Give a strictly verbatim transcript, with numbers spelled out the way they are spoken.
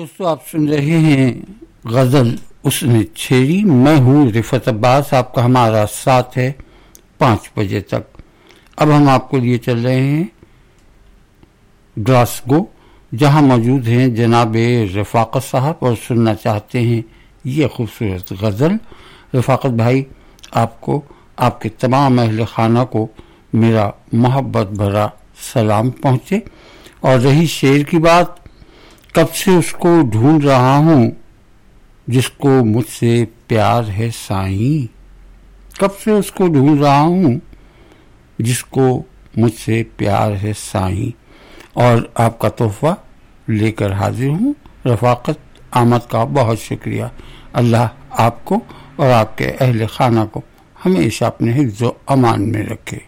दोस्तों, आप सुन रहे हैं गजल उसने छेड़ी। मैं हूँ रिफत अब्बास, आपका हमारा साथ है पाँच बजे तक। अब हम आपको लिए चल रहे हैं ग्लासगो, जहाँ मौजूद हैं जनाब रफाकत साहब और सुनना चाहते हैं ये खूबसूरत गज़ल। रफाकत भाई, आपको आपके तमाम अहल खाना को मेरा मोहब्बत भरा सलाम पहुँचे। और रही शेर की बात, कब से उसको ढूंढ रहा हूँ जिसको मुझसे प्यार है साईं। कब से उसको ढूंढ रहा हूँ जिसको मुझसे प्यार है साईं। और आपका तोहफा लेकर हाजिर हूँ। रफाकत आमद का बहुत शुक्रिया। अल्लाह आपको और आपके अहल खाना को हमेशा अपने हिफ्ज़ व अमान में रखे।